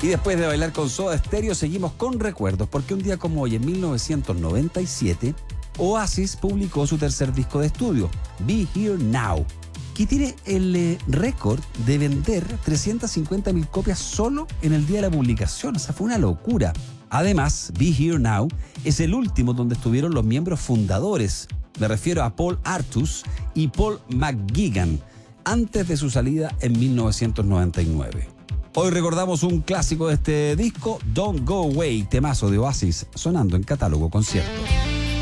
Y después de bailar con Soda Stereo, seguimos con recuerdos, porque un día como hoy, en 1997, Oasis publicó su tercer disco de estudio, Be Here Now, que tiene el récord de vender 350.000 copias solo en el día de la publicación. O sea, fue una locura. Además, Be Here Now es el último donde estuvieron los miembros fundadores. Me refiero a Paul Artus y Paul McGuigan, antes de su salida en 1999. Hoy recordamos un clásico de este disco, Don't Go Away, temazo de Oasis, sonando en Catálogo Concierto.